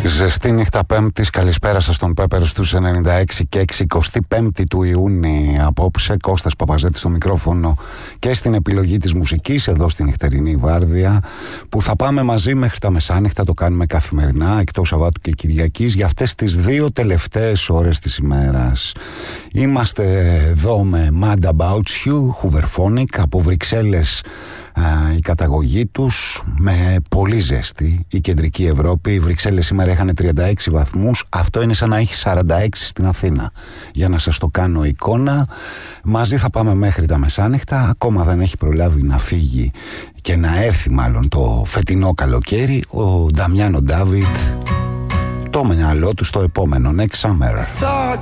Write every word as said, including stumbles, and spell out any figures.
Ζεστή νύχτα Πέμπτης, καλησπέρα σας στον Πέπερ στους ενενήντα έξι και έξι, εικοστή πέμπτη του Ιούνιου απόψε. Κώστας Παπαζέτης στο μικρόφωνο και στην επιλογή της μουσικής εδώ στη νυχτερινή βάρδια, που θα πάμε μαζί μέχρι τα μεσάνυχτα. Το κάνουμε καθημερινά εκτός Σαββάτου και Κυριακής για αυτές τις δύο τελευταίες ώρες της ημέρας. Είμαστε εδώ με Mad About You, Hooverphonic από Βρυξέλλες. Η καταγωγή τους, με πολύ ζέστη η κεντρική Ευρώπη. Οι Βρυξέλλες σήμερα είχαν τριάντα έξι βαθμούς. Αυτό είναι σαν να έχει σαράντα έξι στην Αθήνα, για να σας το κάνω εικόνα. Μαζί θα πάμε μέχρι τα μεσάνυχτα. Ακόμα δεν έχει προλάβει να φύγει και να έρθει μάλλον το φετινό καλοκαίρι ο Νταμιάνο Ντάβιτ. Το μυαλό του στο επόμενο Next Summer. Thought